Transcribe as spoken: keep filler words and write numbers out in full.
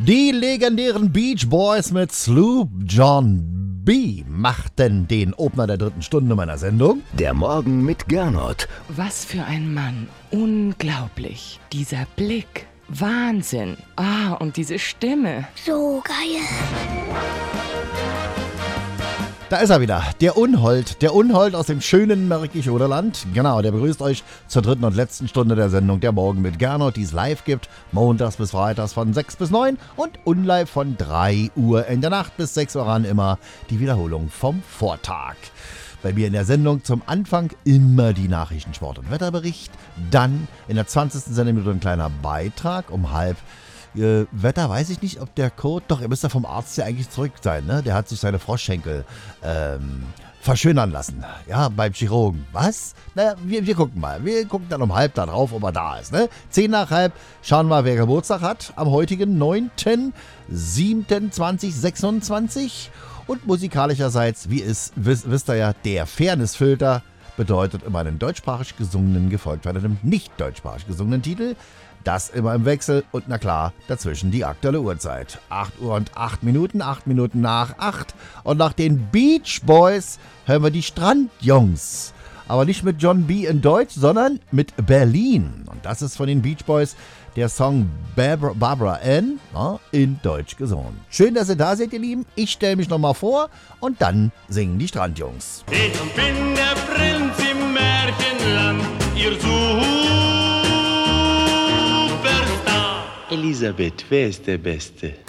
Die legendären Beach Boys mit Sloop John B. machten den Opener der dritten Stunde meiner Sendung. Der Morgen mit Gernot. Was für ein Mann. Unglaublich. Dieser Blick. Wahnsinn. Ah, und diese Stimme. So geil. Da ist er wieder, der Unhold, der Unhold aus dem schönen Märkisch-Oderland. Genau, der begrüßt euch zur dritten und letzten Stunde der Sendung Der Morgen mit Gernot, die es live gibt, montags bis freitags von sechs bis neun und unlive von drei Uhr in der Nacht bis sechs Uhr ran, immer die Wiederholung vom Vortag. Bei mir in der Sendung zum Anfang immer die Nachrichten, Sport und Wetterbericht, dann in der zwanzigsten Sendeminute ein kleiner Beitrag um halb. Äh, Wetter weiß ich nicht, ob der Code, doch, er müsste vom Arzt ja eigentlich zurück sein, ne? Der hat sich seine Froschschenkel ähm, verschönern lassen, ja, beim Chirurgen. Was? Naja, wir, wir gucken mal, wir gucken dann um halb da drauf, ob er da ist, ne? Zehn nach halb, schauen wir mal, wer Geburtstag hat, am heutigen neunten siebten zweitausendsechsundzwanzig und musikalischerseits, wie es, wisst, wisst ihr ja, der Fairnessfilter bedeutet immer einen deutschsprachig gesungenen, gefolgt von einem nicht deutschsprachig gesungenen Titel. Das immer im Wechsel und na klar, dazwischen die aktuelle Uhrzeit. acht Uhr und acht Minuten, acht Minuten nach acht. Und nach den Beach Boys hören wir die Strandjungs. Aber nicht mit John B. in Deutsch, sondern mit Berlin. Und das ist von den Beach Boys der Song Barbara, Barbara Ann, ja, in Deutsch gesungen. Schön, dass ihr da seid, ihr Lieben. Ich stelle mich nochmal vor und dann singen die Strandjungs. Ich bin der Prinz im Märchenland, ihr Superstar. Elisabeth, wer ist der Beste?